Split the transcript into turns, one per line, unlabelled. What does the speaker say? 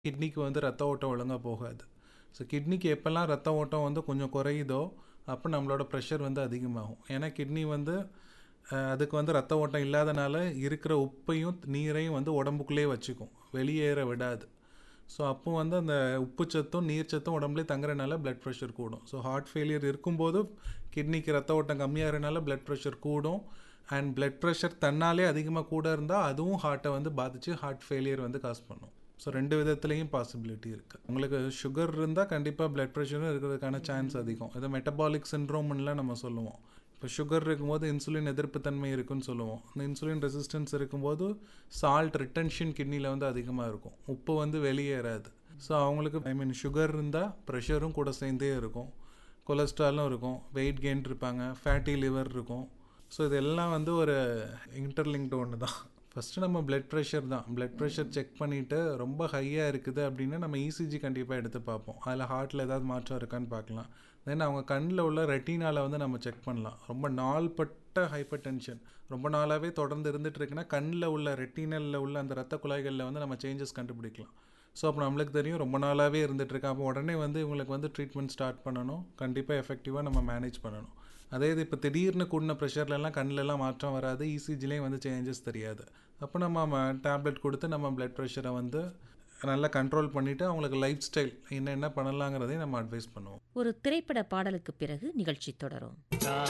கிட்னிக்கு வந்து ரத்த ஓட்டம் ஒழுங்காக போகாது. ஸோ கிட்னிக்கு எப்போல்லாம் ரத்த ஓட்டம் வந்து கொஞ்சம் குறையுதோ அப்போ நம்மளோட ப்ரெஷர் வந்து அதிகமாகும். ஏன்னா கிட்னி வந்து அதுக்கு வந்து ரத்த ஓட்டம் இல்லாதனால இருக்கிற உப்பையும் நீரையும் வந்து உடம்புக்குள்ளேயே வச்சுக்கும், வெளியேற விடாது. ஸோ அப்போ வந்து அந்த உப்புச்சத்தும் நீர்ச்சத்தும் உடம்புலேயே தங்குறதுனால பிளட் ப்ரெஷர் கூடும். ஸோ ஹார்ட் ஃபெயிலியர் இருக்கும்போது கிட்னிக்கு ரத்த ஓட்டம் கம்மியாகிறதுனால பிளட் ப்ரெஷர் கூடும். அண்ட் பிளட் ப்ரெஷர் தன்னாலே அதிகமாக கூட இருந்தால் அதுவும் ஹார்ட்டை வந்து பாதித்து ஹார்ட் ஃபெயிலியர் வந்து காஸ் பண்ணும். ஸோ 2 விதத்துலேயும் பாசிபிலிட்டி இருக்குது. உங்களுக்கு சுகர் இருந்தால் கண்டிப்பாக பிளட் ப்ரெஷரும் இருக்கிறதுக்கான சான்ஸ் அதிகம். இது மெட்டபாலிக் சிண்ட்ரோம்லாம் நம்ம சொல்லுவோம். இப்போ சுகர் இருக்கும்போது இன்சுலின் எதிர்ப்புத்தன்மை இருக்குன்னு சொல்லுவோம். இந்த இன்சுலின் ரெசிஸ்டன்ஸ் இருக்கும்போது சால்ட் ரிட்டன்ஷன் கிட்னியில் வந்து அதிகமாக இருக்கும், உப்பு வந்து வெளியேறாது. ஸோ அவங்களுக்கு சுகர் இருந்தால் ப்ரெஷரும் கூட சேர்ந்தே இருக்கும், கொலஸ்ட்ராலும் இருக்கும், வெயிட் கெயின் இருப்பாங்க, ஃபேட்டி லிவர் இருக்கும். ஸோ இதெல்லாம் வந்து ஒரு இன்டர்லிங்க்டு ஒன்று தான். ஃபஸ்ட்டு நம்ம பிளட் ப்ரெஷர் தான். பிளட் ப்ரெஷர் செக் பண்ணிவிட்டு ரொம்ப ஹையாக இருக்குது அப்படின்னா நம்ம இசிஜி கண்டிப்பாக எடுத்து பார்ப்போம். அதில் ஹார்ட்டில் ஏதாவது மாற்றம் இருக்கான்னு பார்க்கலாம். தென் அவங்க கண்ணில் உள்ள ரெட்டினாவில் வந்து நம்ம செக் பண்ணலாம். ரொம்ப நாள்பட்ட ஹைப்பர் டென்ஷன் ரொம்ப நாளாகவே தொடர்ந்து இருந்துகிட்டு இருக்குன்னா கண்ணில் உள்ள ரெட்டினலில் உள்ள அந்த ரத்த குழாய்களில் வந்து நம்ம சேஞ்சஸ் கண்டுபிடிக்கலாம். ஸோ அப்போ நம்மளுக்கு தெரியும் ரொம்ப நாளாகவே இருந்துகிட்ருக்கு. அப்போ உடனே வந்து இவங்களுக்கு வந்து ட்ரீட்மெண்ட் ஸ்டார்ட் பண்ணணும், கண்டிப்பாக எஃபெக்டிவாக நம்ம மேனேஜ் பண்ணணும். அதே இது இப்போ திடீர்னு கூடின ப்ரெஷர்லலாம் கண்ணிலலாம் மாற்றம் வராது, இசிஜிலேயும் வந்து சேஞ்சஸ் தெரியாது. அப்போ நம்ம டேப்லெட் கொடுத்து நம்ம பிளட் ப்ரெஷரை வந்து நல்லா கண்ட்ரோல் பண்ணிவிட்டு அவங்களுக்கு லைஃப் ஸ்டைல் என்னென்ன பண்ணலாங்கிறதையும் நம்ம அட்வைஸ் பண்ணுவோம்.
ஒரு திரைப்பட பாடலுக்கு பிறகு நிகழ்ச்சி தொடரும்.